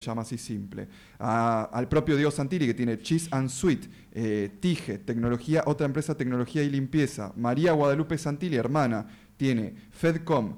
llama así simple. Al propio Diego Santilli, que tiene Cheese and Sweet, Tige, tecnología, otra empresa tecnología y limpieza. María Guadalupe Santilli, hermana, tiene Fedcom.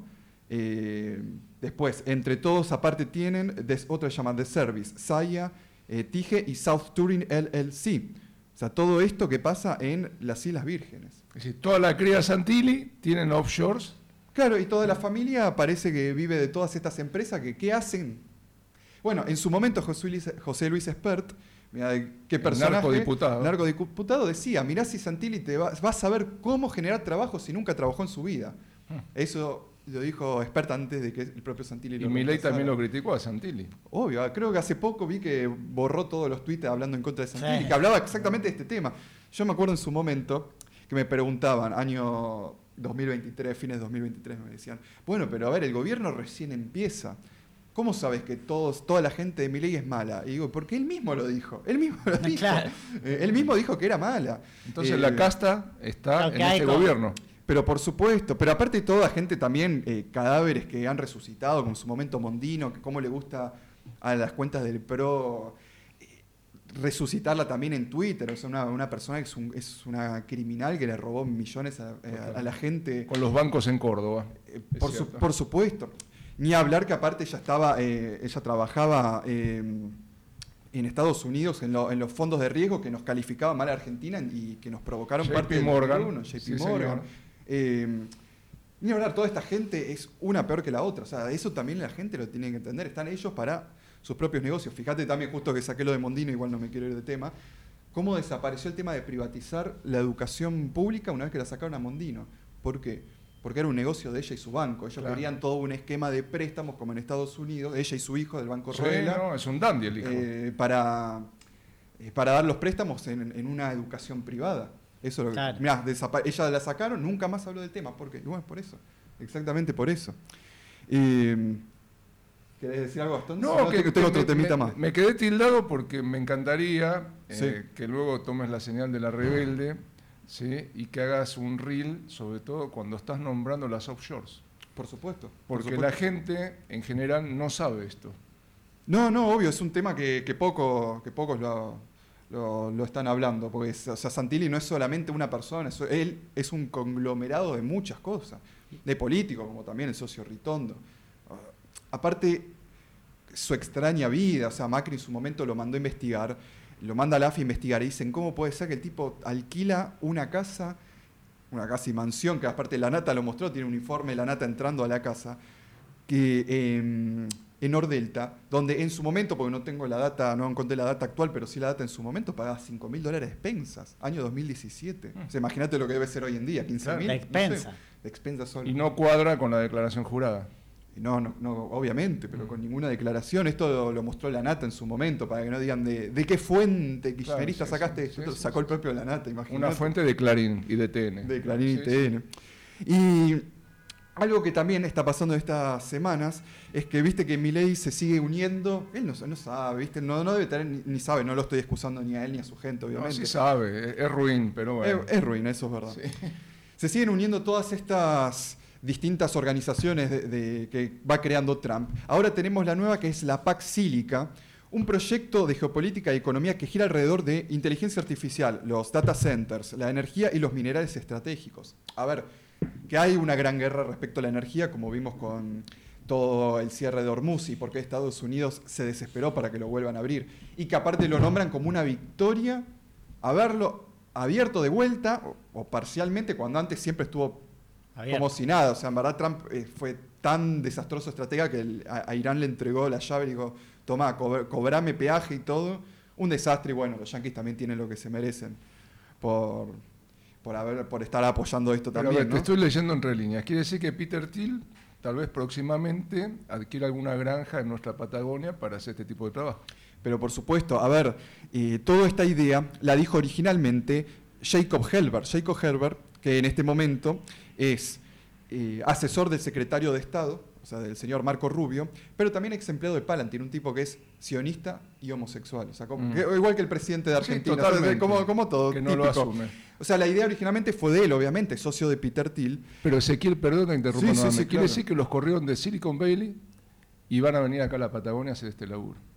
Después, entre todos, aparte tienen otra llamada The Service, Saya, Tige y South Touring LLC. O sea, todo esto que pasa en las Islas Vírgenes. Es decir, toda la cría Santilli tienen offshores. Claro, y toda la familia parece que vive de todas estas empresas que ¿qué hacen? Bueno, en su momento José Luis Espert, mirá qué personaje, narcodiputado decía, mirá si Santilli vas a saber cómo generar trabajo si nunca trabajó en su vida. Eso lo dijo Espert antes de que el propio Santilli lo Y Milei también lo criticó a Santilli. Obvio, creo que hace poco vi que borró todos los tweets hablando en contra de Santilli, que hablaba exactamente de este tema. Yo me acuerdo en su momento que me preguntaban, año 2023, fines de 2023, me decían, bueno, pero a ver, el gobierno recién empieza. ¿Cómo sabes que toda la gente de Milei es mala? Y digo, porque él mismo lo dijo. Él mismo lo dijo. Claro. Él mismo dijo que era mala. Entonces la casta está en este gobierno. Pero por supuesto, pero aparte toda gente también, cadáveres que han resucitado, como en su momento Mondino, que cómo le gusta a las cuentas del PRO resucitarla también en Twitter. O sea, una persona que es una criminal que le robó millones a la gente. Con los bancos en Córdoba. Por supuesto. Ni hablar que aparte ella trabajaba en Estados Unidos en los fondos de riesgo que nos calificaba mal a Argentina y que nos provocaron parte del Morgan. JP Morgan. Ni hablar, toda esta gente es una peor que la otra. O sea, eso también la gente lo tiene que entender. Están ellos para sus propios negocios. Fíjate también, justo que saqué lo de Mondino, igual no me quiero ir de tema, cómo desapareció el tema de privatizar la educación pública una vez que la sacaron a Mondino. ¿Por qué? Porque era un negocio de ella y su banco. Ellos querían todo un esquema de préstamos como en Estados Unidos, ella y su hijo del Banco Roela. No, es un dandy el hijo. Para dar los préstamos en una educación privada. Eso lo claro. Mirá, ella la sacaron, nunca más habló del tema. ¿Por qué? Bueno, por eso. Exactamente por eso. ¿Querés decir algo, Gastón? No, que tengo otro temita más. Me quedé tildado porque me encantaría que luego tomes la señal de la rebelde, ¿sí? Y que hagas un reel, sobre todo cuando estás nombrando las offshores. Por supuesto. Porque la gente en general no sabe esto. No, obvio, es un tema que pocos lo están hablando, porque Santilli no es solamente una persona, él es un conglomerado de muchas cosas, de políticos, como también el socio Ritondo. Aparte, su extraña vida, o sea, Macri en su momento lo mandó a investigar, lo manda a la AFI a investigar, y dicen, ¿cómo puede ser que el tipo alquila una casa y mansión, que aparte la Nata lo mostró, tiene un informe de la Nata entrando a la casa, que en Nordelta, donde en su momento, porque no tengo la data, no encontré la data actual, pero sí la data en su momento, pagaba $5.000 de expensas, año 2017. O sea, imagínate lo que debe ser hoy en día, 15.000. La expensa. No sé, de expensas solo. Y no cuadra con la declaración jurada. No, obviamente, pero con ninguna declaración. Esto lo mostró la Nata en su momento, para que no digan de qué fuente kirchnerista sacaste esto. Sacó el propio la Nata, imagínate. Una fuente de Clarín y de TN. De Clarín y TN. Y algo que también está pasando estas semanas es que viste que Milei se sigue uniendo. Él no sabe, viste, no debe tener ni sabe, no lo estoy excusando ni a él ni a su gente, obviamente. No, sí sabe, es ruin, pero bueno. Es ruin, eso es verdad. Sí. Se siguen uniendo todas estas distintas organizaciones que va creando Trump. Ahora tenemos la nueva que es la PAC Sílica, un proyecto de geopolítica y economía que gira alrededor de inteligencia artificial, los data centers, la energía y los minerales estratégicos. A ver, que hay una gran guerra respecto a la energía, como vimos con todo el cierre de Hormuz y por qué Estados Unidos se desesperó para que lo vuelvan a abrir, y que aparte lo nombran como una victoria haberlo abierto de vuelta o parcialmente, cuando antes siempre estuvo abierto, como si nada. O sea, en verdad Trump fue tan desastroso estratega que a Irán le entregó la llave y dijo, tomá, cobrame peaje y todo. Un desastre, y bueno, los yanquis también tienen lo que se merecen por estar apoyando esto también. Pero a ver, ¿no? te estoy leyendo entre líneas. Quiere decir que Peter Thiel tal vez próximamente adquiera alguna granja en nuestra Patagonia para hacer este tipo de trabajo. Pero por supuesto, a ver, toda esta idea la dijo originalmente Jacob Herbert, que en este momento es asesor del secretario de Estado, o sea, del señor Marco Rubio, pero también ex empleado de Palantir, un tipo que es sionista y homosexual, o sea, igual que el presidente de Argentina, sí, totalmente, o sea, como todo, que no típico. lo asume. O sea, la idea originalmente fue de él, obviamente, socio de Peter Thiel. Pero Ezequiel, perdón que interrumpa nuevamente, sí, quiere decir que los corrieron de Silicon Valley y van a venir acá a la Patagonia a hacer este laburo.